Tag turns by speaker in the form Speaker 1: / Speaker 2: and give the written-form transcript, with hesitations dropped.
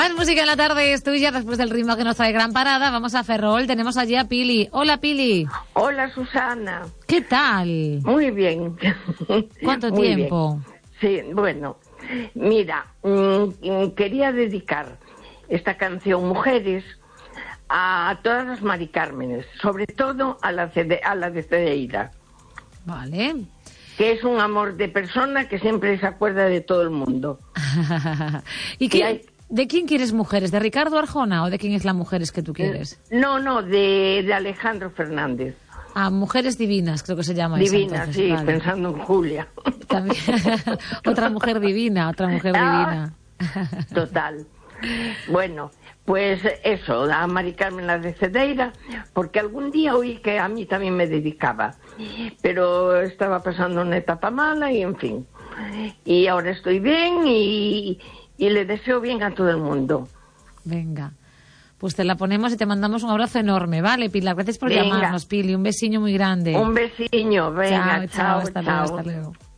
Speaker 1: Más música en la tarde es tuya después del ritmo que nos trae Gran Parada. Vamos a Ferrol, tenemos allí a Pili. Hola, Pili.
Speaker 2: Hola, Susana.
Speaker 1: ¿Qué tal?
Speaker 2: Muy bien.
Speaker 1: ¿Cuánto
Speaker 2: Muy
Speaker 1: tiempo?
Speaker 2: Bien. Sí, bueno, mira, quería dedicar esta canción Mujeres a todas las Mari Cármenes, sobre todo a la de Cedeira.
Speaker 1: Vale.
Speaker 2: Que es un amor de persona que siempre se acuerda de todo el mundo.
Speaker 1: ¿Y de quién quieres Mujeres? ¿De Ricardo Arjona o de quién es la Mujeres que tú quieres?
Speaker 2: No, de Alejandro Fernández.
Speaker 1: Ah, Mujeres Divinas, creo que se llama.
Speaker 2: Divinas,
Speaker 1: esa,
Speaker 2: sí,
Speaker 1: vale.
Speaker 2: Pensando en Julia.
Speaker 1: También. Otra mujer divina.
Speaker 2: Total. Bueno, pues eso, a Mari Carmen la de Cedeira, porque algún día oí que a mí también me dedicaba, pero estaba pasando una etapa mala y en fin. Y ahora estoy bien y le deseo bien a todo el mundo.
Speaker 1: Venga, pues te la ponemos y te mandamos un abrazo enorme, ¿vale, Pilar? Gracias por llamarnos, Pili. Un besiño muy grande.
Speaker 2: Un besiño, venga,
Speaker 1: chao, hasta luego.